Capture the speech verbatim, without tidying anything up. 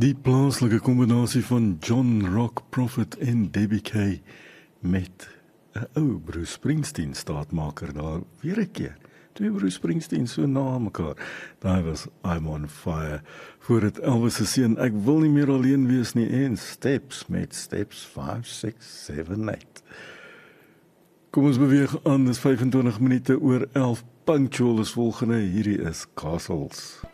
Die plaaslike kombinasie van John Rock Prophet en Debbie Kay met 'n ou Bruce Springsteen staatmaker daar weer 'n keer. Twee Bruce Springsteen so na mekaar. Daai was I'm on Fire. Voor dit Elvis se seun, ek wil nie meer alleen wees nie, en Steps met Steps vyf ses sewe agt. Kom ons beweeg aan, dis vyf en twintig minute oor elf. Punctual is volgende, hierdie is Castles.